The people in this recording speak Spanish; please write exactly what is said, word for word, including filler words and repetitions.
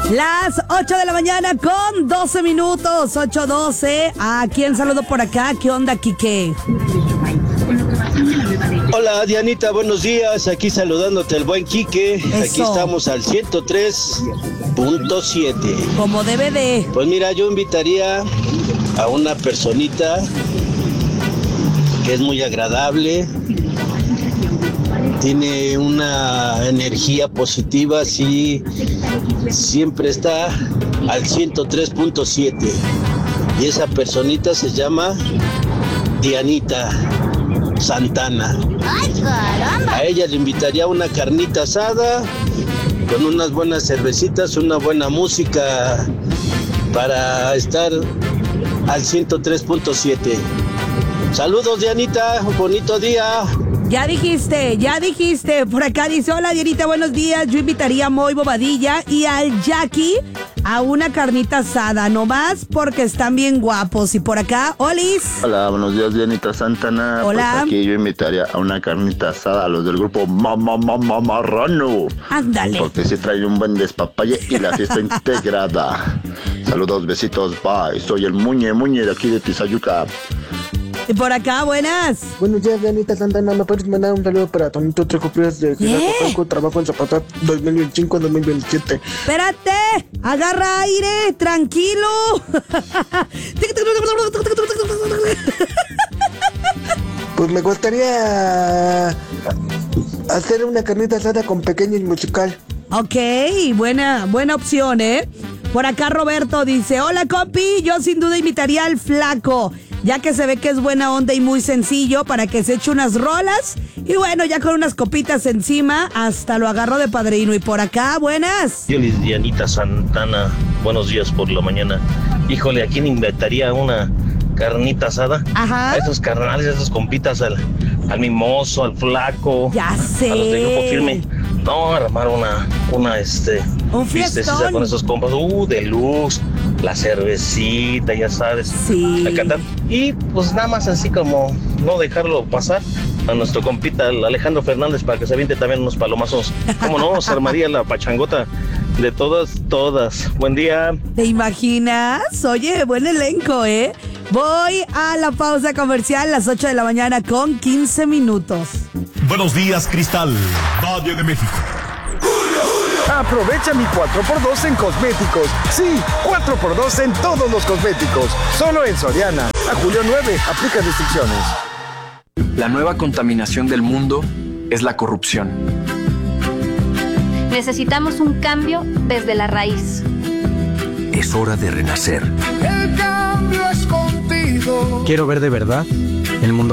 Las ocho de la mañana con doce minutos, ocho doce. ¿A quién saludo por acá? ¿Qué onda, Quique? Hola, Dianita, buenos días. Aquí saludándote el buen Quique. Eso. Aquí estamos al ciento tres punto siete. Como debe de. Pues mira, yo invitaría a una personita que es muy agradable, tiene una energía positiva, sí, siempre está al ciento tres punto siete. Y esa personita se llama Dianita Santana. ¡Ay, caramba! A ella le invitaría una carnita asada con unas buenas cervecitas, una buena música para estar al ciento tres punto siete. Saludos, Dianita, bonito día. Ya dijiste, ya dijiste. Por acá dice, hola, Dianita, buenos días. Yo invitaría a Moy Bobadilla y al Jackie a una carnita asada, nomás porque están bien guapos. Y por acá, Olis. Hola, buenos días, Dianita Santana. Hola. Pues aquí yo invitaría a una carnita asada a los del grupo Mamá Mamá Marrano. Ándale. Porque se trae un buen despapalle y la fiesta integrada. Saludos, besitos, bye. Soy el Muñe Muñe de aquí de Tizayuca. Y por acá, buenas. Buenos días, Dianita Santana. ¿Me puedes mandar un saludo para Tonito Trejo Frías de Jalapa, trabajo en Zapata dos mil veinticinco a dos mil veintisiete? Espérate, agarra aire, tranquilo. Pues me gustaría hacer una carnita asada con pequeño y musical. Ok, buena, buena opción, ¿eh? Por acá Roberto dice, hola compi, yo sin duda invitaría al Flaco, ya que se ve que es buena onda y muy sencillo para que se eche unas rolas. Y bueno, ya con unas copitas encima, hasta lo agarro de padrino. Y por acá, buenas. Yo, Dianita Santana, buenos días por la mañana. Híjole, ¿a quién invitaría una carnita asada? Ajá. A esos carnales, a esos compitas, al, al Mimoso, al Flaco. Ya sé. A los de Grupo Firme. No, armar una, una, este... Un fiestecita fiestón. con esos compas, uh, deluxe, la cervecita, ya sabes. Sí. A cantar. Y pues nada más así como no dejarlo pasar a nuestro compita el Alejandro Fernández para que se aviente también unos palomazos. ¿Cómo no? Se armaría la pachangota de todas, todas. Buen día. ¿Te imaginas? Oye, buen elenco, ¿eh? Voy a la pausa comercial a las ocho de la mañana con quince minutos. Buenos días, Cristal, Valle de México. Aprovecha mi cuatro por dos en cosméticos. Sí, cuatro por dos en todos los cosméticos. Solo en Soriana. A julio nueve, aplica restricciones. La nueva contaminación del mundo es la corrupción. Necesitamos un cambio desde la raíz. Es hora de renacer. El cambio es contigo. Quiero ver de verdad el mundo